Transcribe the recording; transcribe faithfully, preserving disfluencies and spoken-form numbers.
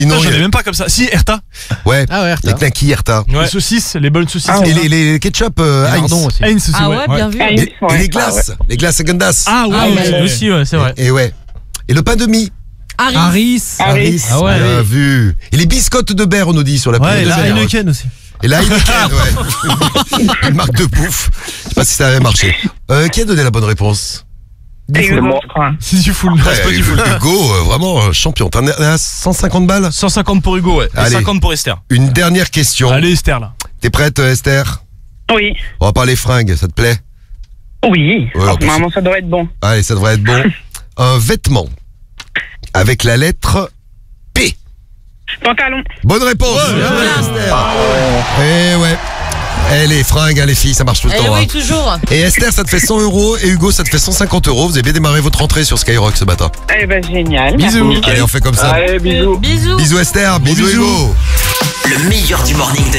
Putain, Non, j'en il y ai a- même pas comme ça. Si, Erta. Ouais. Ah ouais, Les Erta. knackis Erta. Les saucisses, les bonnes saucisses. Et les, les ketchup euh, Les Heinz. lardons aussi. Heinz aussi, Ah ouais, bien vu. Et, et les glaces. Les glaces à Gandas. Ah ouais, Ah ouais, ouais. aussi, ouais, c'est vrai. Et, et ouais. Et le pain de mie. Harry. Harris. Harris. Ah ouais. Bien vu. Et les biscottes de beurre, on nous dit sur la Ouais, pub et de la beurre. Heineken aussi. Et la Heineken, ouais. Une marque de bouffe. Je sais pas si ça avait marché. Euh, qui a donné la bonne réponse? C'est Hugo, je crois. C'est du full. Ouais, Hugo, Hugo, euh, vraiment euh, champion. T'en es à cent cinquante balles? cent cinquante pour Hugo, ouais. Et Allez. cinquante pour Esther. Une dernière question. Allez, Esther, là. T'es prête, euh, Esther? Oui. On va parler fringues, ça te plaît? Oui. Ouais, en plus- Normalement, ça doit être bon. Allez, ça devrait être bon. Un vêtement avec la lettre P. Pantalon. Bonne réponse. Bien joué, Esther. Eh ouais. Eh, les fringues, hein, les filles, ça marche tout le Eh temps. oui, hein. toujours. Et Esther, ça te fait cent euros et Hugo, ça te fait cent cinquante euros. Vous avez bien démarré votre rentrée sur Skyrock ce matin. Eh ben, génial. Bisous. Merci. Allez, on fait comme ça. Allez, bisous. Bisous. Bisous Esther, bisous, bisous. Hugo. Le meilleur du morning de